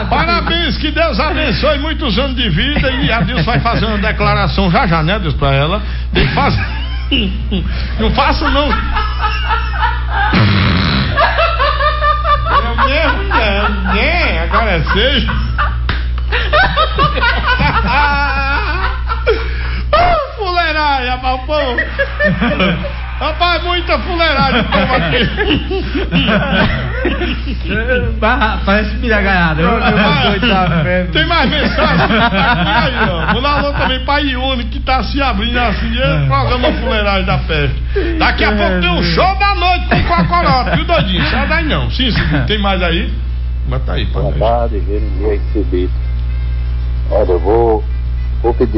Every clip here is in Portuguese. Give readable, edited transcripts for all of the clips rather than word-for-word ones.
Parabéns, que Deus abençoe muitos anos de vida. E a Deus vai fazer uma declaração já, né, Deus, pra ela. Tem que fazer. Não faço, não. Eu mesmo não, né? Agora é seja. Fuleiragem, rapaz, povo. Rapaz, muita fuleiragem, povo aqui. Parece piragaiada. Tem mais mensagem? Aí, ó. Vou dar alô também pra Ione, que tá se abrindo assim, programa Fuleiragem da Festa. Daqui a pouco tem um show da noite com Cocorota, viu, doidinho? Sai daí não. Sim, tem mais aí? Bota aí, pode ver. Boa tarde, Jeremias Cibito. Olha, eu vou pedir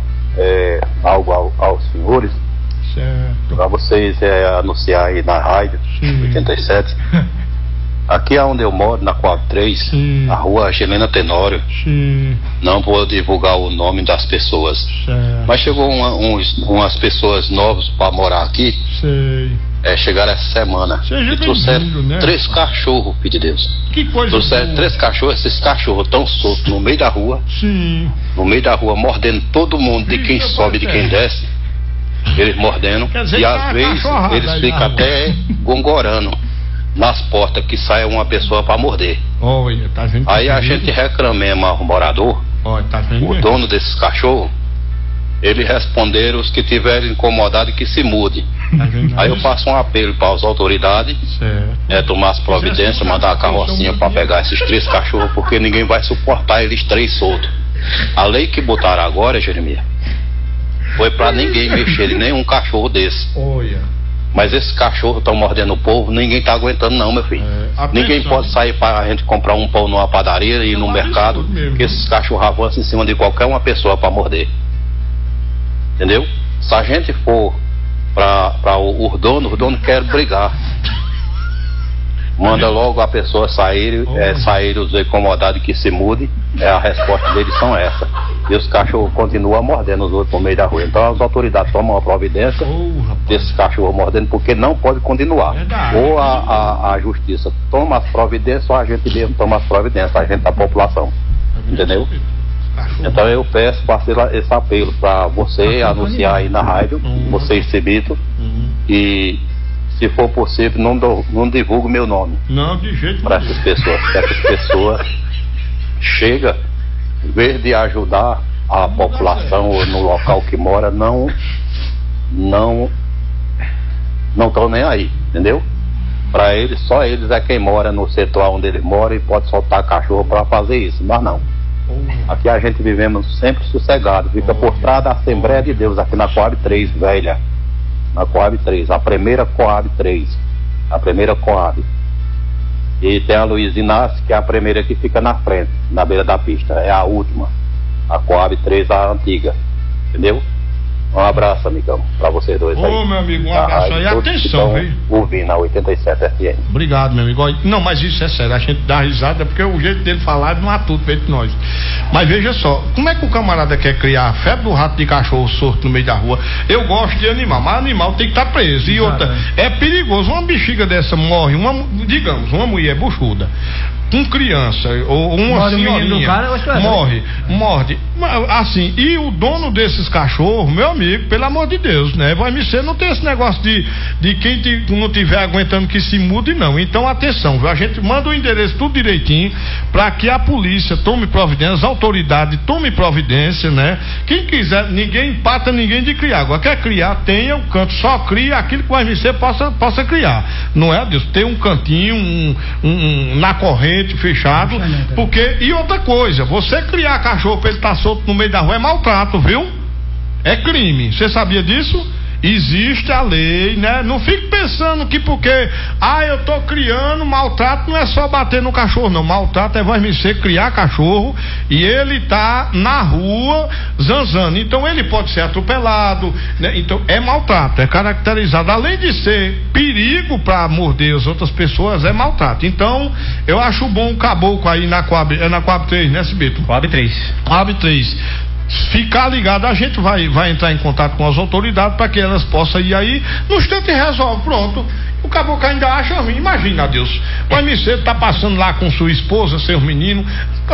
algo aos senhores. Certo. Para vocês anunciar aí na rádio. Sim. 87. Aqui é onde eu moro, na Coab 3, sim, a rua Helena Tenório. Sim. Não vou divulgar o nome das pessoas. Certo. Mas chegou umas pessoas novas para morar aqui. Sei. Chegaram essa semana. Seja e trouxeram, né, 3 cachorros, filho de Deus. Que coisa. Trouxeram 3 cachorros, esses cachorros tão soltos no meio da rua. Sim. No meio da rua, mordendo todo mundo, de quem sobe e de quem desce. Eles mordendo. E às vezes eles ficam até gongorando nas portas que sai uma pessoa para morder. Olha, tá vendo? Aí a gente reclama mesmo ao morador, tá vendo? O dono desses cachorros. Eles responderam os que tiverem incomodado que se mude. Aí eu faço um apelo para as autoridades, tomar as providências, mandar a carrocinha para pegar esses 3 cachorros, porque ninguém vai suportar eles 3 soltos. A lei que botaram agora, Jeremias, foi para ninguém mexer em nenhum cachorro desse. Mas esses cachorros estão mordendo o povo, ninguém tá aguentando não, meu filho. Ninguém pode sair para a gente comprar um pão numa padaria e ir no mercado, que esses cachorros avançam em cima de qualquer uma pessoa para morder. Entendeu? Se a gente for para o dono quer brigar. Manda logo a pessoa sair os incomodados que se mude. A resposta deles são essa. E os cachorros continuam mordendo os outros no meio da rua. Então as autoridades tomam a providência desses cachorros mordendo, porque não pode continuar. Ou a justiça toma as providências, ou a gente mesmo toma as providências, a gente da população. Entendeu? Então eu peço, fazer esse apelo para você anunciar aí na rádio, você Cibito, e se for possível não divulgue meu nome. Não, de jeito nenhum. Para essas pessoas, que essas pessoas chegam, em vez de ajudar a população ou no local que mora, não estão nem aí, entendeu? Para eles, só eles é quem mora no setor onde eles moram e pode soltar cachorro para fazer isso, mas não. Aqui a gente vivemos sempre sossegado, fica por trás da Assembleia de Deus, aqui na Coab 3, velha. Na Coab 3, a primeira Coab 3. A primeira Coab. E tem a Luiz Inácio, que é a primeira que fica na frente, na beira da pista. É a última. A Coab 3, a antiga. Entendeu? Um abraço, amigão, pra vocês dois aí. Meu amigo, um abraço aí. Atenção, viu? Ouvindo na 87 FM. Obrigado, meu amigo. Não, mas isso é sério, a gente dá risada porque o jeito dele falar não atua feito nós. Mas veja só, como é que o camarada quer criar a febre do rato de cachorro solto no meio da rua? Eu gosto de animal, mas animal tem que estar preso. E outra, é perigoso, uma bexiga dessa morre, uma mulher buchuda, com criança ou uma senhorinha, morde, assim, e o dono desses cachorros, meu amigo, pelo amor de Deus, né, vai me ser, não tem esse negócio de quem não tiver aguentando que se mude, não. Então atenção, viu? A gente manda o endereço tudo direitinho para que a polícia tome providência, as autoridades tomem providência, né? Quem quiser, ninguém empata ninguém de criar. Agora quer criar, tenha um canto, só cria aquilo que vai vencer, possa criar, não é, Deus? Tem um cantinho, na corrente fechado, porque, e outra coisa, você criar cachorro pra ele estar solto no meio da rua é maltrato, viu? É crime, você sabia disso? Existe a lei, né? Não fique pensando que porque eu tô criando, maltrato não é só bater no cachorro, não. Maltrato é você criar cachorro e ele tá na rua zanzando. Então ele pode ser atropelado, né? Então é maltrato, é caracterizado. Além de ser perigo para morder as outras pessoas, é maltrato. Então eu acho bom o caboclo aí na Coab, na Coab 3, né, Cibito? Coab 3. Coab 3. Ficar ligado, a gente vai entrar em contato com as autoridades para que elas possam ir aí, nos tenta e resolve, pronto. O caboclo ainda acha ruim, imagina, Deus, o MC tá passando lá com sua esposa, seus meninos,